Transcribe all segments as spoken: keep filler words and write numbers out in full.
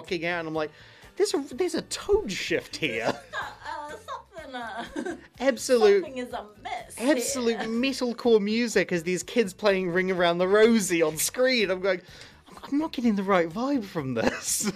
rocking out, and I'm like, there's a there's a tone shift here. Uh, something, uh, Absolute, something is amiss absolute here. metalcore music as these kids playing Ring Around the Rosie on screen. I'm going, I'm not getting the right vibe from this.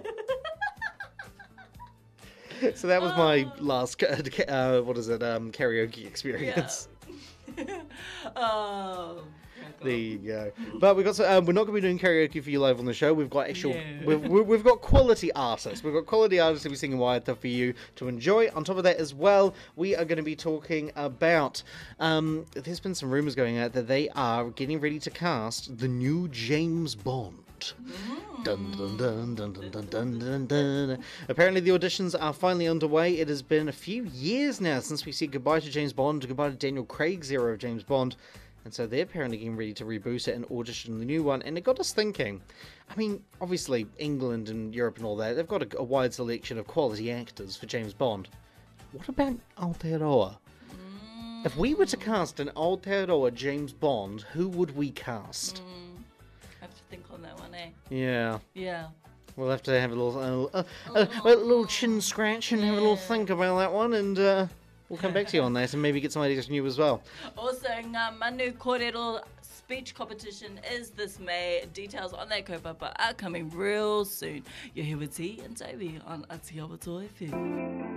So that was my last, uh, what is it, um, karaoke experience. Yeah. Oh. There you go. But we've got so, um, we're not going to be doing karaoke for you live on the show. We've got actual, No. we've, we've we've got quality artists. We've got quality artists to be singing Waiata for you to enjoy. On top of that as well, we are going to be talking about, um, there's been some rumours going out that they are getting ready to cast the new James Bond. Dun, dun, dun, dun, dun, dun, dun, dun, dun. Apparently the auditions are finally underway. It has been a few years now since we said goodbye to James Bond, goodbye to Daniel Craig's era of James Bond. And so they're apparently getting ready to reboot it and audition the new one. And it got us thinking. I mean, obviously, England and Europe and all that, they've got a, a wide selection of quality actors for James Bond. What about Aotearoa? Mm. If we were to cast an Aotearoa James Bond, who would we cast? Mm. I have to think on that one, eh? Yeah. Yeah. We'll have to have a little, uh, uh, a, a little chin scratch and have a little think about that one, and uh, we'll come back to you on that and maybe get some ideas from you as well. Also, ngā manu kōrero speech competition is this May. Details on that kaupapa are coming real soon. You're here with T and Toby on Atiawa F M.